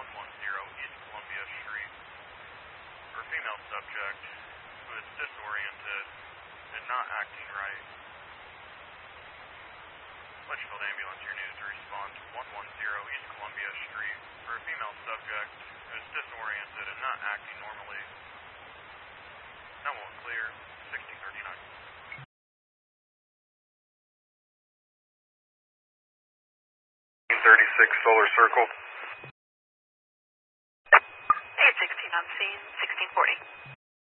East Columbia Street for a female subject who is disoriented and not acting right. Litchfield Ambulance, your news to respond to 110 East Columbia Street for a female subject who is disoriented and not acting normally. 911 clear, 1639. 36 Solar Circle. 816 on scene, 1640.